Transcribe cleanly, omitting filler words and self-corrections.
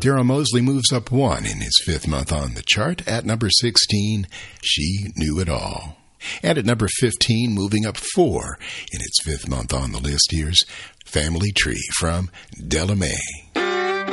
Daryl Mosley moves up 1 in his 5th month on the chart. At number 16, She Knew It All. And at number 15, moving up 4 in its 5th month on the list, here's Family Tree from Della Mae.